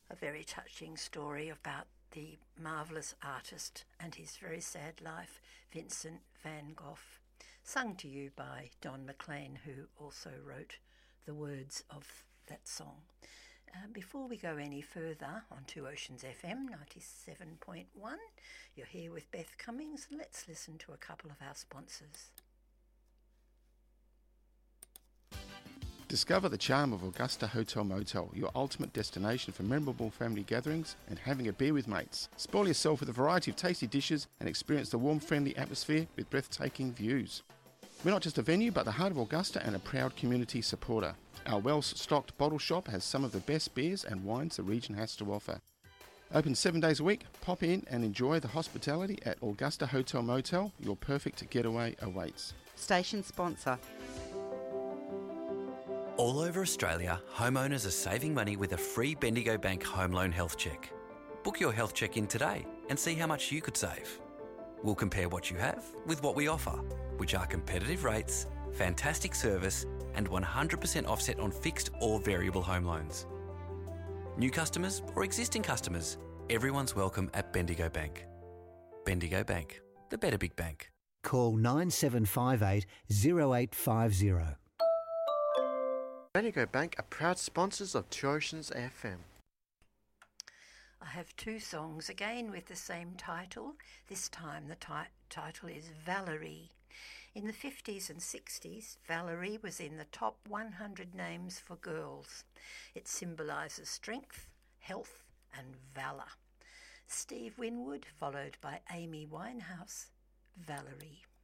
A very touching story about the marvellous artist and his very sad life, Vincent van Gogh, sung to you by Don McLean, who also wrote the words of that song. Before we go any further on Two Oceans FM 97.1, you're here with Beth Cummings, and let's listen to a couple of our sponsors. Discover the charm of Augusta Hotel Motel, your ultimate destination for memorable family gatherings and having a beer with mates. Spoil yourself with a variety of tasty dishes and experience the warm, friendly atmosphere with breathtaking views. We're not just a venue, but the heart of Augusta and a proud community supporter. Our well-stocked bottle shop has some of the best beers and wines the region has to offer. Open 7 days a week, pop in and enjoy the hospitality at Augusta Hotel Motel. Your perfect getaway awaits. Station sponsor. All over Australia, homeowners are saving money with a free Bendigo Bank home loan health check. Book your health check in today and see how much you could save. We'll compare what you have with what we offer, which are competitive rates, fantastic service and 100% offset on fixed or variable home loans. New customers or existing customers, everyone's welcome at Bendigo Bank. Bendigo Bank, the better big bank. Call 9758 0850. Bendigo Bank are proud sponsors of Two Oceans FM. I have two songs again with the same title. This time the title is Valerie. In the 50s and 60s, Valerie was in the top 100 names for girls. It symbolises strength, health and valour. Steve Winwood, followed by Amy Winehouse, Valerie.